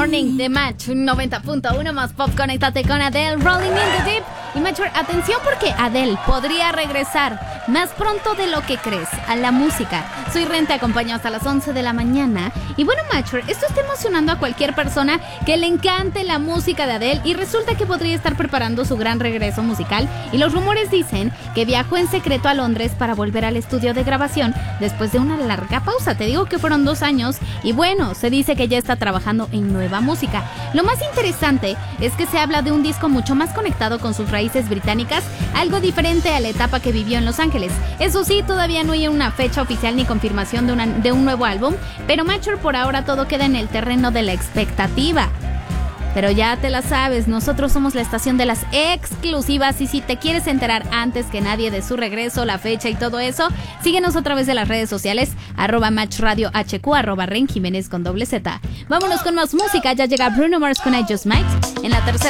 Morning de Match 90.1 más pop. Conéctate con Adele, Rolling in the Deep. Y Matcher, atención porque Adele podría regresar más pronto de lo que crees a la música. Soy Ren, te acompaño hasta las 11 de la mañana. Y bueno, Matcher, esto está emocionando a cualquier persona que le encante la música de Adele y resulta que podría estar preparando su gran regreso musical. Y los rumores dicen que viajó en secreto a Londres para volver al estudio de grabación después de una larga pausa. Te digo que fueron 2 años y bueno, se dice que ya está trabajando en nueva música. Lo más interesante es que se habla de un disco mucho más conectado con sus raíces británicas, algo diferente a la etapa que vivió en Los Ángeles. Eso sí, todavía no hay una fecha oficial ni confirmación de un nuevo álbum, pero Matcher, por ahora todo queda en el terreno de la expectativa. Pero ya te la sabes, nosotros somos la estación de las exclusivas y si te quieres enterar antes que nadie de su regreso, la fecha y todo eso, síguenos a través de las redes sociales, @MatchRadioHQ, @RenJiménez con doble Z. Vámonos con más música, ya llega Bruno Mars con I Just Might en la tercera.